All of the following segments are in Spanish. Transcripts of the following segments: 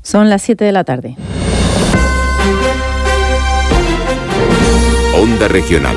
Son las 7 de la tarde. Onda Regional.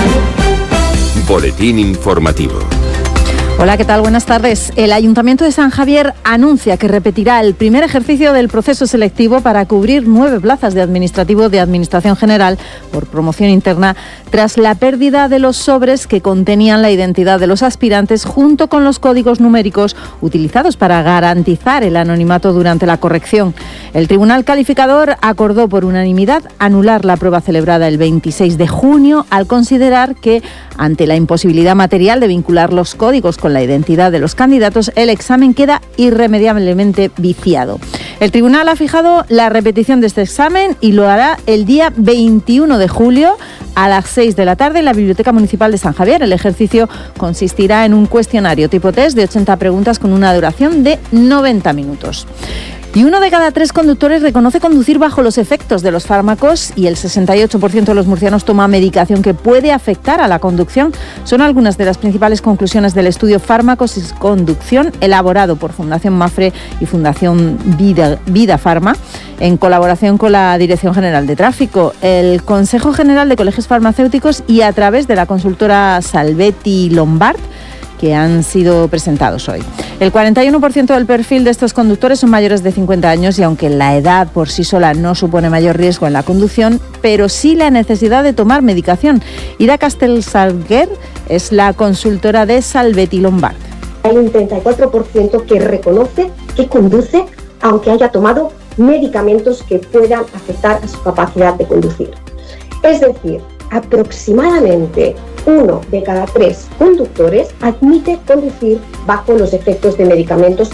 Boletín informativo. Hola, ¿qué tal? Buenas tardes. El Ayuntamiento de San Javier anuncia que repetirá el primer ejercicio del proceso selectivo para cubrir 9 plazas de administrativo de Administración General por promoción interna tras la pérdida de los sobres que contenían la identidad de los aspirantes junto con los códigos numéricos utilizados para garantizar el anonimato durante la corrección. El Tribunal Calificador acordó por unanimidad anular la prueba celebrada el 26 de junio al considerar que, ante la imposibilidad material de vincular los códigos con la identidad de los candidatos, el examen queda irremediablemente viciado. El tribunal ha fijado la repetición de este examen y lo hará el día 21 de julio a las 6 de la tarde en la Biblioteca Municipal de San Javier. El ejercicio consistirá en un cuestionario tipo test de 80 preguntas con una duración de 90 minutos. Y 1 de cada 3 conductores reconoce conducir bajo los efectos de los fármacos y el 68% de los murcianos toma medicación que puede afectar a la conducción. Son algunas de las principales conclusiones del estudio Fármacos y Conducción elaborado por Fundación Mafre y Fundación Vida Farma en colaboración con la Dirección General de Tráfico, el Consejo General de Colegios Farmacéuticos y a través de la consultora Salvetti Lombard, que han sido presentados hoy. El 41% del perfil de estos conductores son mayores de 50 años y aunque la edad por sí sola no supone mayor riesgo en la conducción, pero sí la necesidad de tomar medicación. Ida Castelsalguer es la consultora de Salvetti Lombard. Hay un 34% que reconoce que conduce aunque haya tomado medicamentos que puedan afectar a su capacidad de conducir. Es decir, aproximadamente 1 de cada 3 conductores admite conducir bajo los efectos de medicamentos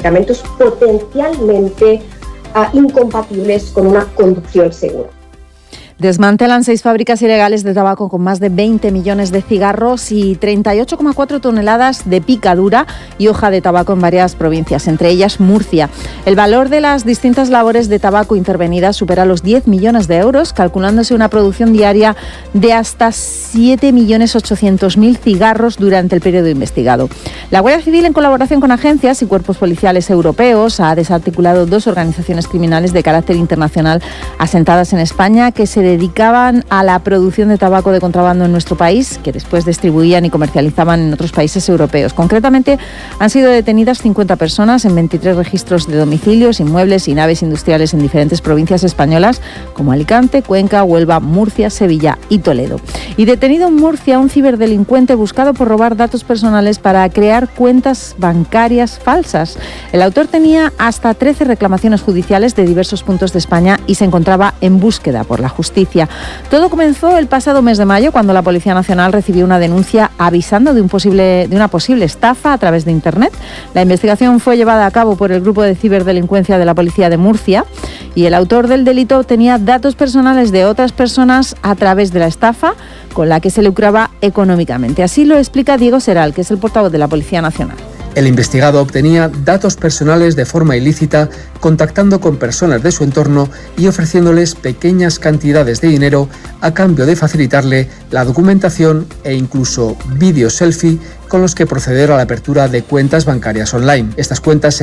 potencialmente incompatibles con una conducción segura. Desmantelan 6 fábricas ilegales de tabaco con más de 20 millones de cigarros y 38,4 toneladas de picadura y hoja de tabaco en varias provincias, entre ellas Murcia. El valor de las distintas labores de tabaco intervenidas supera los 10 millones de euros, calculándose una producción diaria de hasta 7.800.000 cigarros durante el periodo investigado. La Guardia Civil, en colaboración con agencias y cuerpos policiales europeos, ha desarticulado 2 organizaciones criminales de carácter internacional asentadas en España que se dedicaban a la producción de tabaco de contrabando en nuestro país, que después distribuían y comercializaban en otros países europeos. Concretamente, han sido detenidas 50 personas en 23 registros de domicilios, inmuebles y naves industriales en diferentes provincias españolas, como Alicante, Cuenca, Huelva, Murcia, Sevilla y Toledo. Y detenido en Murcia un ciberdelincuente buscado por robar datos personales para crear cuentas bancarias falsas. El autor tenía hasta 13 reclamaciones judiciales de diversos puntos de España y se encontraba en búsqueda por la justicia. Todo comenzó el pasado mes de mayo cuando la Policía Nacional recibió una denuncia avisando de una posible estafa a través de Internet. La investigación fue llevada a cabo por el Grupo de Ciberdelincuencia de la Policía de Murcia y el autor del delito obtenía datos personales de otras personas a través de la estafa con la que se lucraba económicamente. Así lo explica Diego Seral, que es el portavoz de la Policía Nacional. El investigado obtenía datos personales de forma ilícita, contactando con personas de su entorno y ofreciéndoles pequeñas cantidades de dinero a cambio de facilitarle la documentación e incluso vídeos selfie con los que proceder a la apertura de cuentas bancarias online. Estas cuentas